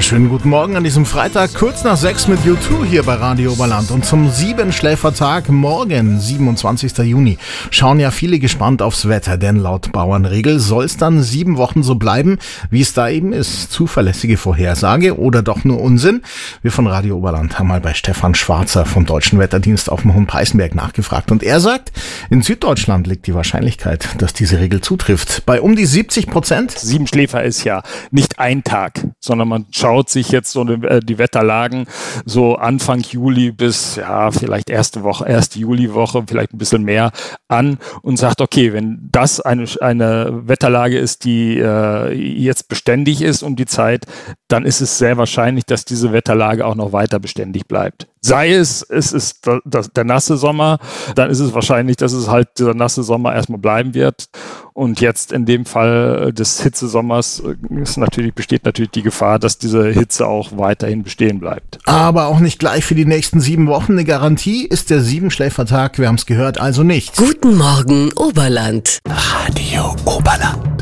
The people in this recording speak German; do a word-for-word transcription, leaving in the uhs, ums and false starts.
Wunderschönen guten Morgen an diesem Freitag, kurz nach sechs mit U zwei hier bei Radio Oberland. Und zum Siebenschläfertag morgen, siebenundzwanzigster Juni, schauen ja viele gespannt aufs Wetter, denn laut Bauernregel soll es dann sieben Wochen so bleiben, wie es da eben ist. Zuverlässige Vorhersage oder doch nur Unsinn? Wir von Radio Oberland haben mal bei Stefan Schwarzer vom Deutschen Wetterdienst auf dem Hohen Peißenberg nachgefragt. Und er sagt, in Süddeutschland liegt die Wahrscheinlichkeit, dass diese Regel zutrifft, bei um die siebzig Prozent. Siebenschläfer ist ja nicht ein Tag, sondern man schaut sich jetzt so die Wetterlagen so Anfang Juli bis ja vielleicht erste Woche, erste Juliwoche, vielleicht ein bisschen mehr an und sagt, okay, wenn das eine, eine Wetterlage ist, die äh, jetzt beständig ist um die Zeit, dann ist es sehr wahrscheinlich, dass diese Wetterlage auch noch weiter beständig bleibt. Sei es, es ist der, der, der nasse Sommer, dann ist es wahrscheinlich, dass es halt dieser nasse Sommer erstmal bleiben wird. Und jetzt in dem Fall des Hitzesommers ist natürlich, besteht natürlich die Gefahr, dass diese Hitze auch weiterhin bestehen bleibt. Aber auch nicht gleich für die nächsten sieben Wochen. Eine Garantie ist der Siebenschläfertag, wir haben es gehört, also nicht. Guten Morgen, Oberland. Radio Oberland.